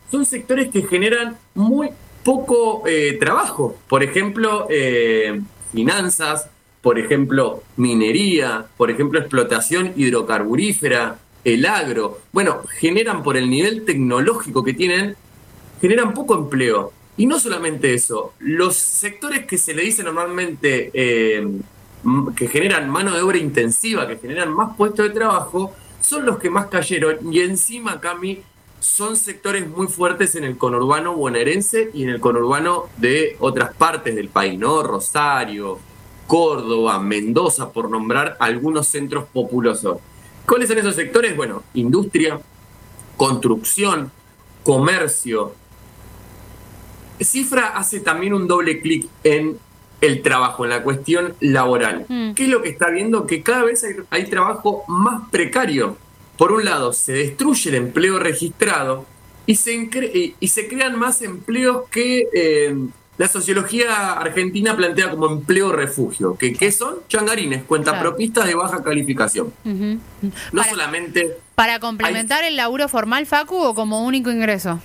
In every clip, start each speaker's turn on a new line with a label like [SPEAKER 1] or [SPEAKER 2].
[SPEAKER 1] son sectores que generan muy poco trabajo. Por ejemplo, finanzas, por ejemplo, minería, por ejemplo, explotación hidrocarburífera, el agro. Bueno, generan por el nivel tecnológico que tienen, generan poco empleo. Y no solamente eso, los sectores que se le dice normalmente que generan mano de obra intensiva, que generan más puestos de trabajo, son los que más cayeron. Y encima, Cami, son sectores muy fuertes en el conurbano bonaerense y en el conurbano de otras partes del país, ¿no? Rosario, Córdoba, Mendoza, por nombrar algunos centros populosos. ¿Cuáles son esos sectores? Bueno, industria, construcción, comercio. Cifra hace también un doble clic en el trabajo, en la cuestión laboral. ¿Qué es lo que está viendo? Que cada vez hay trabajo más precario. Por un lado, se destruye el empleo registrado y se crean más empleos que la sociología argentina plantea como empleo refugio. ¿Qué son? Changarines, cuentapropistas de baja calificación. No solamente...
[SPEAKER 2] ¿Para complementar el laburo formal, Facu, o como único ingreso?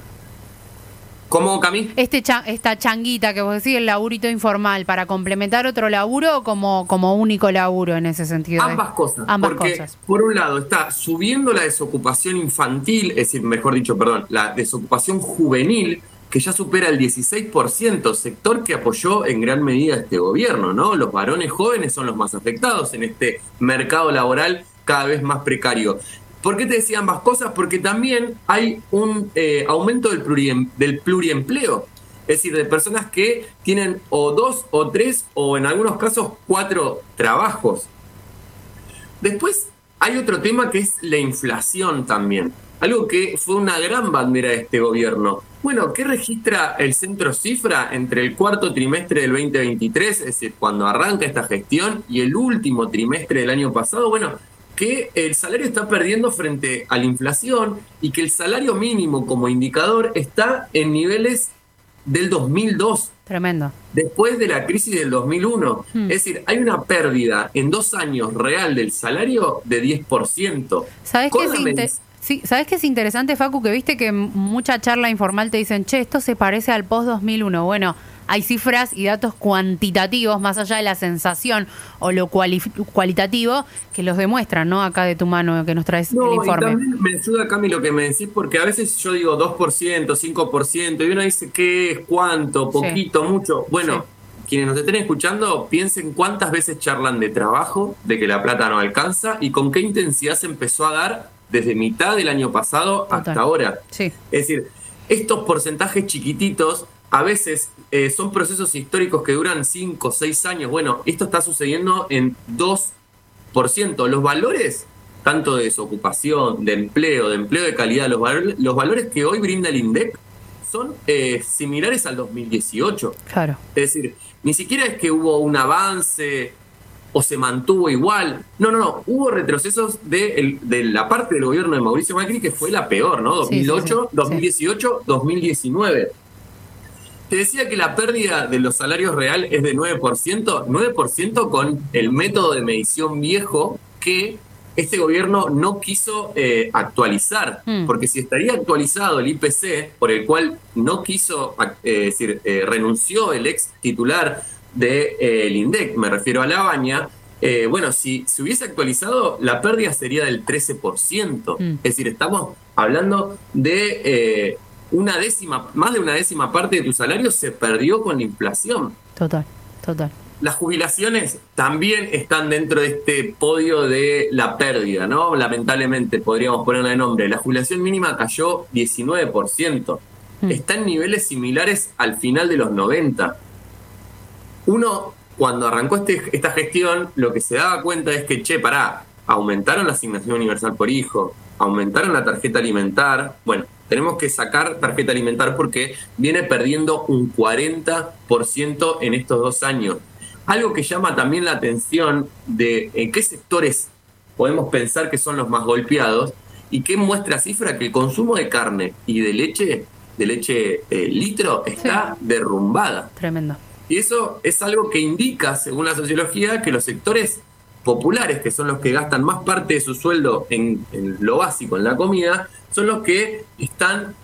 [SPEAKER 1] ¿Cómo, Cami?
[SPEAKER 2] Esta changuita que vos decís, el laburito informal, ¿para complementar otro laburo o como único laburo en ese sentido?
[SPEAKER 1] Ambas cosas.
[SPEAKER 2] Ambas
[SPEAKER 1] porque,
[SPEAKER 2] cosas.
[SPEAKER 1] Por un lado, está subiendo la desocupación infantil, es decir, mejor dicho, perdón, la desocupación juvenil, que ya supera el 16%, sector que apoyó en gran medida este gobierno, ¿no? Los varones jóvenes son los más afectados en este mercado laboral cada vez más precario. ¿Por qué te decía ambas cosas? Porque también hay un aumento del pluriempleo. Es decir, de personas que tienen o 2 o 3 o en algunos casos 4 trabajos. Después hay otro tema que es la inflación también. Algo que fue una gran bandera de este gobierno. Bueno, ¿qué registra el Centro Cifra entre el cuarto trimestre del 2023, es decir, cuando arranca esta gestión, y el último trimestre del año pasado? Bueno, que el salario está perdiendo frente a la inflación y que el salario mínimo como indicador está en niveles del 2002.
[SPEAKER 2] Tremendo.
[SPEAKER 1] Después de la crisis del 2001. Es decir, hay una pérdida en 2 años real del salario de 10%.
[SPEAKER 2] ¿Sabes qué es interesante, Facu? Que viste que en mucha charla informal te dicen, che, esto se parece al post-2001. Bueno, hay cifras y datos cuantitativos, más allá de la sensación o lo cualitativo, que los demuestran, ¿no? Acá de tu mano, que nos traes el informe.
[SPEAKER 1] Y también me ayuda, Cami, lo que me decís, porque a veces yo digo 2%, 5%, y uno dice, ¿qué es? ¿Cuánto? ¿Poquito? Sí. ¿Mucho? Bueno, sí. Quienes nos estén escuchando, piensen cuántas veces charlan de trabajo, de que la plata no alcanza, y con qué intensidad se empezó a dar desde mitad del año pasado hasta ahora. Sí. Es decir, estos porcentajes chiquititos a veces son procesos históricos que duran 5 o 6 años. Bueno, esto está sucediendo en 2%. Los valores, tanto de desocupación, de empleo de calidad, los valores que hoy brinda el INDEC son similares al 2018.
[SPEAKER 2] Claro.
[SPEAKER 1] Es decir, ni siquiera es que hubo un avance o se mantuvo igual. No. Hubo retrocesos de la parte del gobierno de Mauricio Macri, que fue la peor, ¿no? 2008, sí. 2018, 2019. Te decía que la pérdida de los salarios real es de 9%, 9% con el método de medición viejo que este gobierno no quiso actualizar, porque si estaría actualizado el IPC, por el cual no quiso, renunció el ex titular del INDEC, me refiero a Labaña, bueno, si se hubiese actualizado, la pérdida sería del 13%. Es decir, estamos hablando de... más de una décima parte de tu salario se perdió con la inflación.
[SPEAKER 2] Total.
[SPEAKER 1] Las jubilaciones también están dentro de este podio de la pérdida, ¿no? Lamentablemente, podríamos ponerle de nombre. La jubilación mínima cayó 19%. Está en niveles similares al final de los 90. Uno, cuando arrancó esta gestión, lo que se daba cuenta es que, aumentaron la asignación universal por hijo, aumentaron la tarjeta alimentar. Bueno, tenemos que sacar tarjeta alimentar porque viene perdiendo un 40% en estos 2 años. Algo que llama también la atención de en qué sectores podemos pensar que son los más golpeados y que muestra cifra que el consumo de carne y de leche litro está derrumbada.
[SPEAKER 2] Tremendo.
[SPEAKER 1] Y eso es algo que indica, según la sociología, que los sectores populares, que son los que gastan más parte de su sueldo en lo básico, en la comida, son los que están